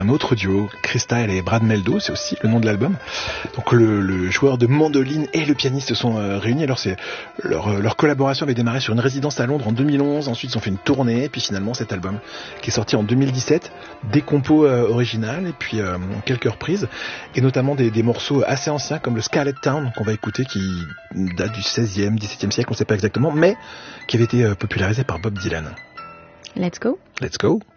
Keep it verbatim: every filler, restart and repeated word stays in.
Un autre duo, Chris Steele et Brad Meldo, c'est aussi le nom de l'album. Donc le, le joueur de mandoline et le pianiste se sont euh, réunis. Alors c'est leur, euh, leur collaboration avait démarré sur une résidence à Londres en deux mille onze. Ensuite ils ont fait une tournée, puis finalement cet album qui est sorti en deux mille dix-sept, des compos euh, originales et puis euh, quelques reprises, et notamment des, des morceaux assez anciens comme le Scarlet Town qu'on va écouter, qui date du seizième, dix-septième siècle, on ne sait pas exactement, mais qui avait été euh, popularisé par Bob Dylan. Let's go. Let's go.